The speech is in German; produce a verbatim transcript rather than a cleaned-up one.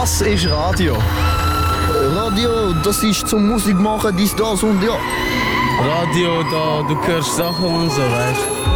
Was ist Radio? Radio, das ist zum Musik machen, dies, das und ja. Radio, da, du hörst Sachen und so, weißt du?